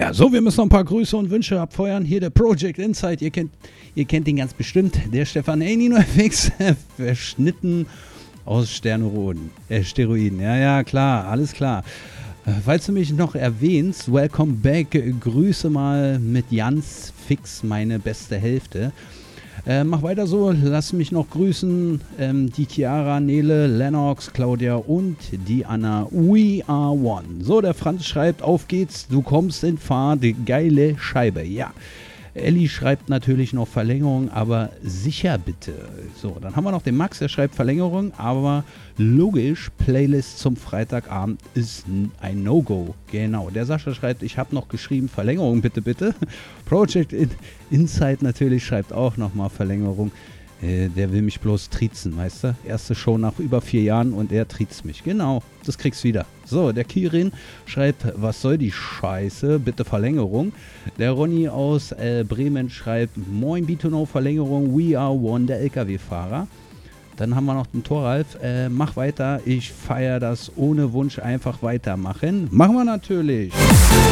Ja, so, wir müssen noch ein paar Grüße und Wünsche abfeuern. Hier der Project Insight, ihr kennt den ganz bestimmt. Der Stefan Nino FX, verschnitten aus Steroiden. Ja, klar, alles klar. Falls du mich noch erwähnst, welcome back, grüße mal mit Jans Fix, meine beste Hälfte. Mach weiter so, lass mich noch grüßen, die Chiara, Nele, Lennox, Claudia und die Anna, we are one. So, der Franz schreibt, auf geht's, du kommst in Fahrt, geile Scheibe, ja. Elli schreibt natürlich noch Verlängerung, aber sicher bitte. So, dann haben wir noch den Max, der schreibt Verlängerung, aber logisch, Playlist zum Freitagabend ist ein No-Go. Genau, der Sascha schreibt, ich habe noch geschrieben, Verlängerung bitte. Project Insight natürlich schreibt auch nochmal Verlängerung. Der will mich bloß triezen, weißt du? Erste Show nach über 4 Jahren und er triezt mich. Genau, das kriegst du wieder. So, der Kirin schreibt, was soll die Scheiße? Bitte Verlängerung. Der Ronny aus Bremen schreibt, moin B2No Verlängerung, we are one, der LKW-Fahrer. Dann haben wir noch den Thoralf, mach weiter, ich feiere das ohne Wunsch, einfach weitermachen. Machen wir natürlich.